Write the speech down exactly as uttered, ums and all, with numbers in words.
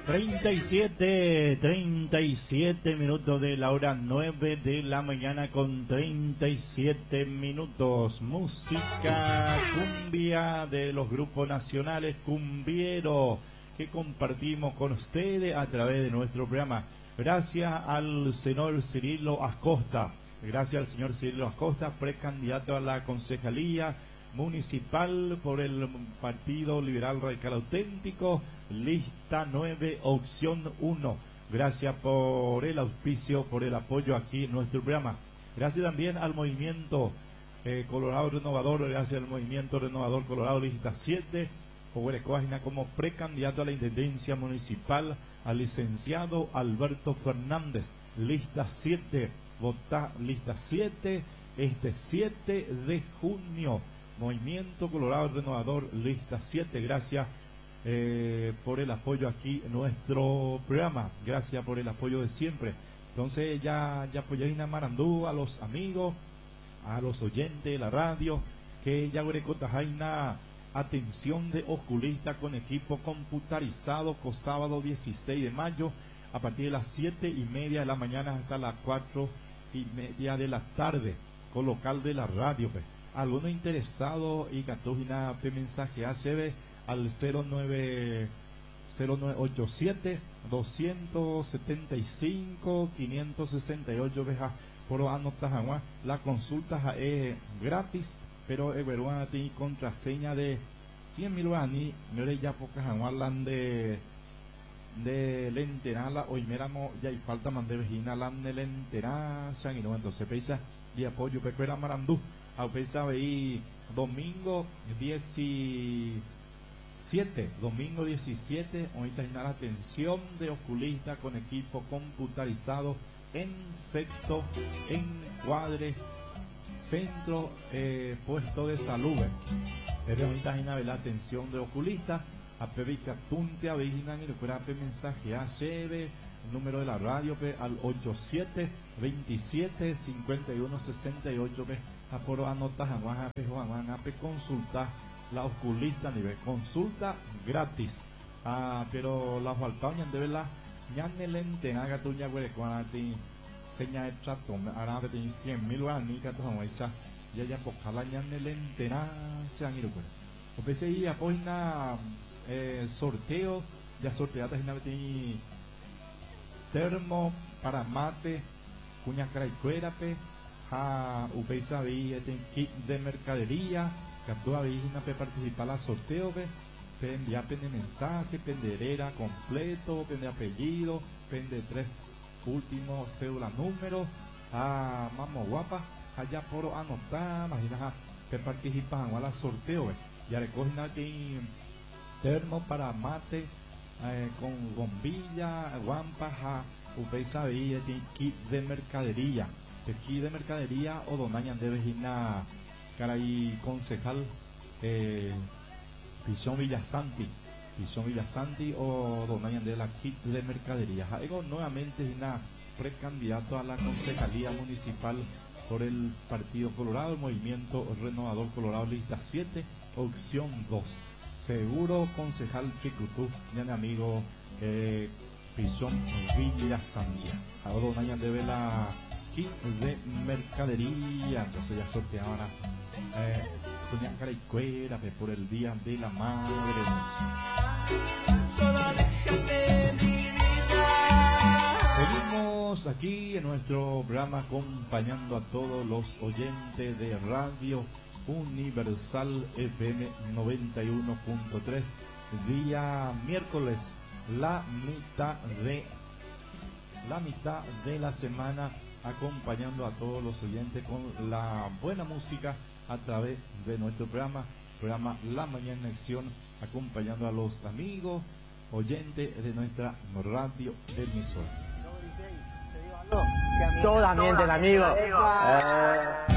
treinta y siete, treinta y siete minutos de la hora nueve de la mañana con treinta y siete minutos. Música cumbia de los grupos nacionales cumbieros que compartimos con ustedes a través de nuestro programa. Gracias al señor Cirilo Acosta, gracias al señor Cirilo Acosta, precandidato a la concejalía municipal por el Partido Liberal Radical Auténtico, lista nueve, opción uno. Gracias por el auspicio, por el apoyo aquí en nuestro programa. Gracias también al Movimiento eh, Colorado Renovador, gracias al Movimiento Renovador Colorado, lista siete, como precandidato a la Intendencia Municipal al licenciado Alberto Fernández, lista siete, vota lista siete, este siete de junio. Movimiento Colorado Renovador, lista siete, gracias eh, por el apoyo aquí en nuestro programa, gracias por el apoyo de siempre. Entonces ya, ya apoyáis a Marandú, a los amigos, a los oyentes de la radio, que ya una atención de oculista con equipo computarizado, con sábado dieciséis de mayo, a partir de las siete y media de la mañana hasta las cuatro y media de la tarde, con local de la radio, pues. Alguno interesado y catúgina de mensaje A C B al cero nueve ocho siete, dos siete cinco, cinco seis ocho veja por anotas agua. La consulta es gratis, pero es verdad tiene contraseña de cien mil guaraní. No ya pocas agualan de de lenterala hoy miramos ya hay falta man de vejina lan de lentera sanguino. Entonces pesa de apoyo pecuera marandú a pesar de domingo diecisiete, domingo diecisiete, ahorita hay una atención de oculista con equipo computarizado en sexto, encuadre, centro, eh, puesto de salud. Pero ahorita hay una atención de oculista, a pevica tunte a vigilan y recuerda mensaje a cb, el número de la radio pe, al ochenta y siete, veintisiete, cincuenta y uno, sesenta y ocho pe. A por anotas a Juan Ape, Juan Ape, consulta la oculista a nivel consulta gratis. Ah, pero la faltaña de verdad, ya ne lente haga tu ya güey cuando te seña de trato, ahora te tiene cien mil guaraní que tu esa ya ya por cada ya ne lente na se han ido pues. O pese ahí apoya eh, sorteo, ya sorteada es una tiene termo para mate, cuña cara y cuérape. A Upeisa vi este kit de mercadería que actúa vigina para participar al sorteo pe enviar pende mensaje, penderera completo, pende apellido, pende tres últimos cédula números a mamo guapa allá por anotar imagina que participan a la sorteo ya recogen aquí termo para mate eh, con bombilla guampa a Upeisa vi este kit de mercadería aquí de mercadería o donaña de vejina caray concejal eh, Pisón Villasanti Pisón Villasanti o donaña de la kit de mercadería. Hago nuevamente una precandidato a la concejalía municipal por el Partido Colorado, el Movimiento Renovador Colorado, lista siete, opción dos. Seguro concejal Chicutú, mi amigo eh, Pisón Villasanti. Hago donaña de la de mercadería, entonces ya sorteaban a eh, doña cara y cuera por el día de la madre. Seguimos aquí en nuestro programa acompañando a todos los oyentes de Radio Universal F M noventa y uno punto tres, día miércoles, la mitad de la mitad de la semana, acompañando a todos los oyentes con la buena música a través de nuestro programa, programa La Mañana en Acción, acompañando a los amigos, oyentes de nuestra radio emisora. Todo también del amigo. Eh.